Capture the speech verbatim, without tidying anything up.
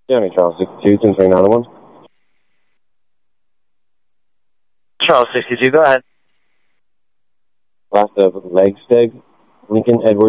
County, Charles sixty-two, ten three nine one. Charles sixty-two, go ahead. Last of Leg Steg, Lincoln Edwards.